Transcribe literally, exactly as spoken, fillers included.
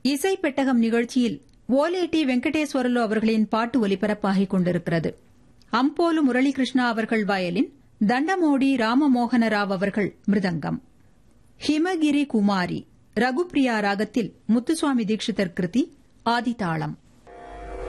இசை பெட்டகம் நிகழ்ச்சியில் ஓலேட்டி வெங்கடேஸ்வரலு அவர்களின் பாட்டு ஒலிபரப்பாகிக் கொண்டிருக்கிறது. அம்போலு முரளிகிருஷ்ணா அவர்கள் வயலின், தண்டமோடி ராமமோகன ராவ் அவர்கள் மிருதங்கம். ஹிமகிரி குமாரி ரகுப்பிரியா ராகத்தில் முத்துசுவாமி தீட்சிதர் கிருதி, ஆதிதாளம்.